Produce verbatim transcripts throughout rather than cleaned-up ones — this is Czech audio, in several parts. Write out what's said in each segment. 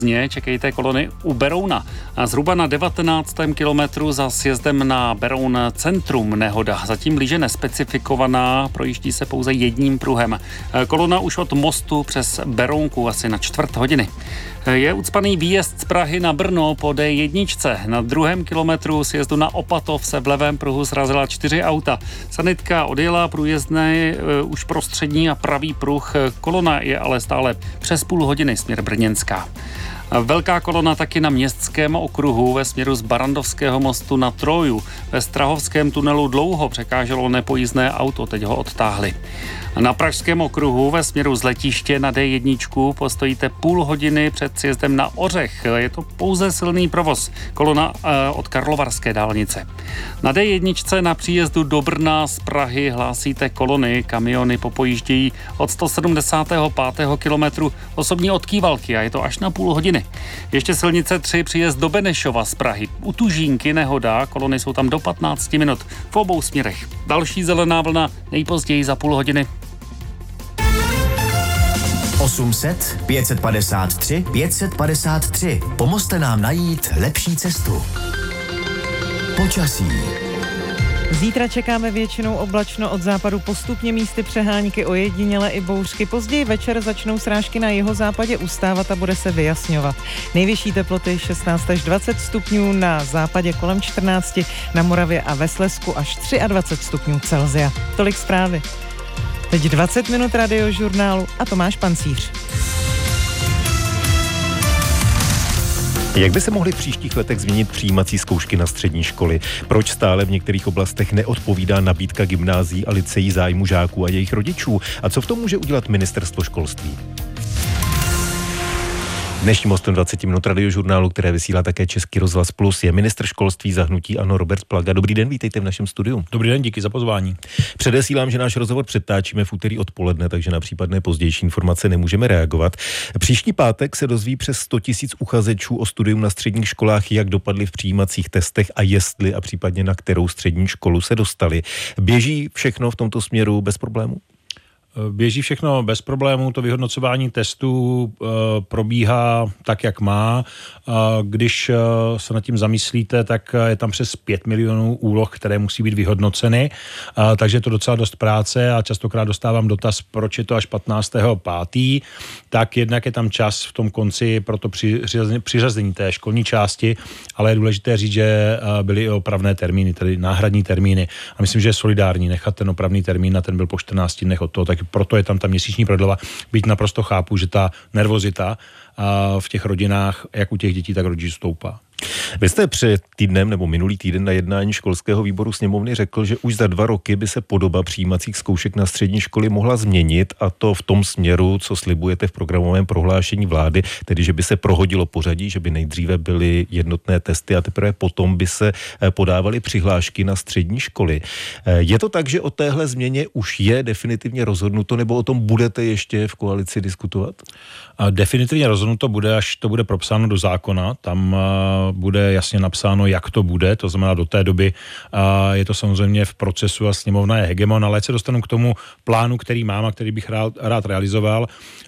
Čekejte kolony u Berouna. A zhruba na devatenáctém kilometru za sjezdem na Beroun centrum nehoda. Zatím blíže nespecifikovaná, projíždí se pouze jedním pruhem. Kolona už od mostu přes Berounku asi na čtvrt hodiny. Je ucpaný výjezd z Prahy na Brno po dé jedna. Na druhém kilometru sjezdu na Opatov se v levém pruhu srazila čtyři auta. Sanitka odjela, průjezdné už prostřední a pravý pruh. Kolona je ale stále přes půl hodiny směr Brněnská. Velká kolona taky na městském okruhu ve směru z Barandovského mostu na Troju. Ve Strahovském tunelu dlouho překáželo nepojízdné auto, teď ho odtáhli. Na pražském okruhu ve směru z letiště na dé jedna postojíte půl hodiny před sjezdem na Ořech. Je to pouze silný provoz. Kolona eh, od Karlovarské dálnice. Na dé jedna na příjezdu do Brna z Prahy hlásíte kolony. Kamiony popojíždějí od sto sedmdesátého pátého kilometru osobní od Kývalky a je to až na půl hodiny. Ještě silnice tři příjezd do Benešova z Prahy. U Tužínky nehoda, kolony jsou tam do patnáct minut v obou směrech. Další zelená vlna nejpozději za půl hodiny. osm set, pět set padesát tři, pět set padesát tři. Pomozte nám najít lepší cestu. Počasí. Zítra čekáme většinou oblačno, od západu postupně místy přehánky, ojediněle i bouřky. Později večer začnou srážky na jihozápadě ustávat a bude se vyjasňovat. Nejvyšší teploty šestnáct až dvacet stupňů, na západě kolem čtrnáct, na Moravě a ve Slezsku až dvacet tři stupňů Celsia. Tolik zprávy. Teď dvacet minut radiožurnálu a Tomáš Pancíř. Jak by se mohly v příštích letech změnit přijímací zkoušky na střední školy? Proč stále v některých oblastech neodpovídá nabídka gymnázií a lyceí zájmu žáků a jejich rodičů? A co v tom může udělat ministerstvo školství? Dnešním hostem dvacet minut radiožurnálu, které vysílá také Český rozhlas Plus, je ministr školství za hnutí ANO Robert Plaga. Dobrý den, vítejte v našem studiu. Dobrý den, díky za pozvání. Předesílám, že náš rozhovor předtáčíme v úterý odpoledne, takže na případné pozdější informace nemůžeme reagovat. Příští pátek se dozví přes sto tisíc uchazečů o studium na středních školách, jak dopadli v přijímacích testech a jestli a případně na kterou střední školu se dostali. Běží všechno v tomto směru bez problémů? Běží všechno bez problémů, to vyhodnocování testů e, probíhá tak, jak má. E, když e, se nad tím zamyslíte, tak je tam přes pět milionů úloh, které musí být vyhodnoceny, e, takže je to docela dost práce a častokrát dostávám dotaz, proč je to až patnáctého pátého Tak jednak je tam čas v tom konci pro to přiřazení, přiřazení té školní části, ale je důležité říct, že byly i opravné termíny, tedy náhradní termíny. A myslím, že je solidární nechat ten opravný termín, a ten byl po čtrnácti dnech od toho, tak proto je tam ta měsíční prodleva. Byť naprosto chápu, že ta nervozita v těch rodinách, jak u těch dětí, tak rodičů stoupá. Vy jste před týdnem nebo minulý týden na jednání školského výboru sněmovny řekl, že už za dva roky by se podoba přijímacích zkoušek na střední školy mohla změnit, a to v tom směru, co slibujete v programovém prohlášení vlády, tedy že by se prohodilo pořadí, že by nejdříve byly jednotné testy a teprve potom by se podávaly přihlášky na střední školy. Je to tak, že o téhle změně už je definitivně rozhodnuto, nebo o tom budete ještě v koalici diskutovat? Definitivně rozhodnuto bude, až to bude propsáno do zákona. Tam bude jasně napsáno, jak to bude, to znamená do té doby je to samozřejmě v procesu a sněmovna je hegemon, ale se dostanu k tomu plánu, který mám a který bych rád, rád realizoval,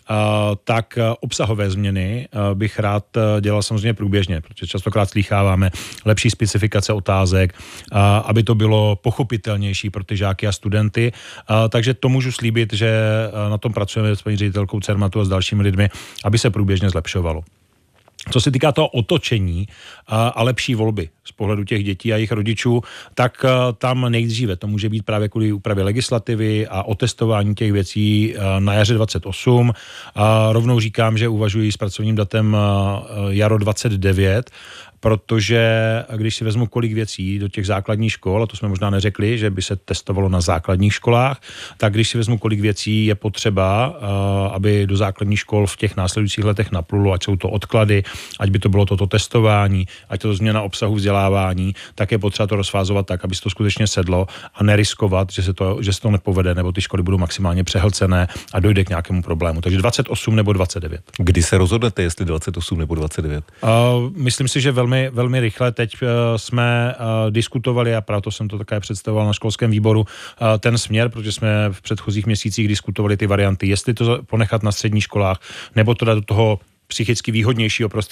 tak obsahové změny bych rád dělal samozřejmě průběžně, protože častokrát slýcháváme lepší specifikace otázek, aby to bylo pochopitelnější pro ty žáky a studenty, takže to můžu slíbit, že na tom pracujeme s paní ředitelkou Cermatu a s dalšími lidmi, aby se průběžně zlepšovalo. Co se týká toho otočení a, a lepší volby z pohledu těch dětí a jejich rodičů, tak a, tam nejdříve to může být právě kvůli úpravě legislativy a otestování těch věcí a, na jaře dvacet osm. A rovnou říkám, že uvažuji s pracovním datem a, jaro dvacet devět, protože když si vezmu kolik věcí do těch základních škol, a to jsme možná neřekli, že by se testovalo na základních školách, tak když si vezmu kolik věcí je potřeba, aby do základních škol v těch následujících letech naplulo, ať jsou to odklady, ať by to bylo toto testování, ať to změna obsahu vzdělávání, tak je potřeba to rozfázovat tak, aby se to skutečně sedlo a neriskovat, že se to, že se to nepovede, nebo ty školy budou maximálně přehlcené a dojde k nějakému problému. Takže dvacet osm nebo dvacet devět. Kdy se rozhodnete, jestli dvacet osm nebo dvacet devět? Uh, myslím si, že velmi Velmi, velmi rychle. Teď uh, jsme uh, diskutovali, a proto jsem to také představoval na školském výboru, uh, ten směr, protože jsme v předchozích měsících diskutovali ty varianty, jestli to ponechat na středních školách, nebo to dát do toho psychicky výhodnějšího prostředí